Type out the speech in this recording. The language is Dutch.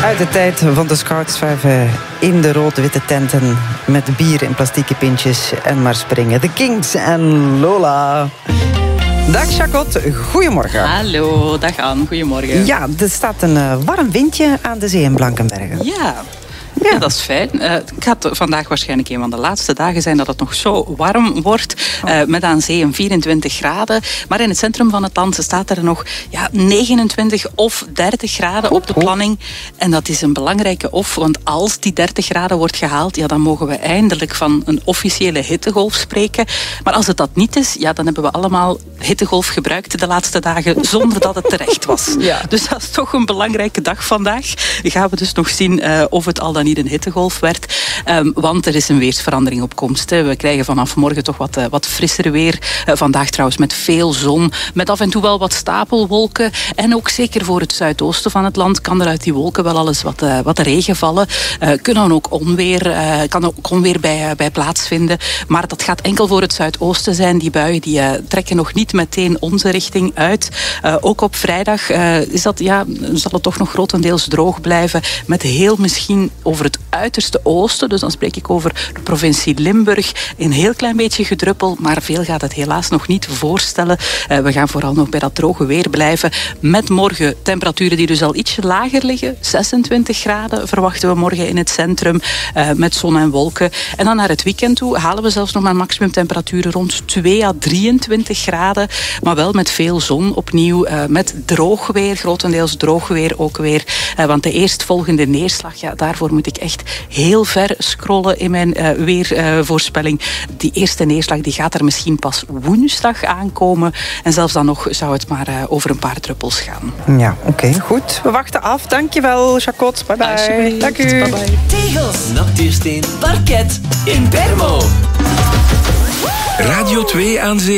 Uit de tijd van de scouts schuiven in de rood-witte tenten met bier in plastieke pintjes en maar springen. De Kings en Lola. Dag Jacot, goedemorgen. Hallo, dag Anne, goedemorgen. Ja, er staat een warm windje aan de zee in Blankenbergen. Ja, dat is fijn. Het gaat vandaag waarschijnlijk een van de laatste dagen zijn dat het nog zo warm wordt. Met aan zee een 24 graden. Maar in het centrum van het land staat er nog 29 of 30 graden op de planning. En dat is een belangrijke of, want als die 30 graden wordt gehaald, dan mogen we eindelijk van een officiële hittegolf spreken. Maar als het dat niet is, dan hebben we allemaal hittegolf gebruikt de laatste dagen zonder dat het terecht was. Ja. Dus dat is toch een belangrijke dag vandaag. Dan gaan we dus nog zien of het al dan niet een hittegolf werd. Want er is een weersverandering op komst. We krijgen vanaf morgen toch wat frisser weer. Vandaag trouwens met veel zon. Met af en toe wel wat stapelwolken. En ook zeker voor het zuidoosten van het land kan er uit die wolken wel alles wat regen vallen. Kan ook onweer bij plaatsvinden. Maar dat gaat enkel voor het zuidoosten zijn. Die buien die trekken nog niet meteen onze richting uit. Ook op vrijdag zal het toch nog grotendeels droog blijven. Met heel misschien over het uiterste oosten, dus dan spreek ik over de provincie Limburg, een heel klein beetje gedruppel, maar veel gaat het helaas nog niet voorstellen. We gaan vooral nog bij dat droge weer blijven. Met morgen temperaturen die dus al ietsje lager liggen. 26 graden verwachten we morgen in het centrum, met zon en wolken. En dan naar het weekend toe halen we zelfs nog maar maximumtemperaturen rond 2 à 23 graden, maar wel met veel zon opnieuw, met droog weer, grotendeels droog weer ook weer. Want de eerstvolgende neerslag, daarvoor moet ik echt heel ver scrollen in mijn weervoorspelling. Die eerste neerslag die gaat er misschien pas woensdag aankomen. En zelfs dan nog zou het maar over een paar druppels gaan. Ja, oké, goed. We wachten af. Dankjewel, Jacot. Bye bye. Dank u. Bye bye. Tegels, natuursteen, parket in Bermo. Radio 2 aan zee.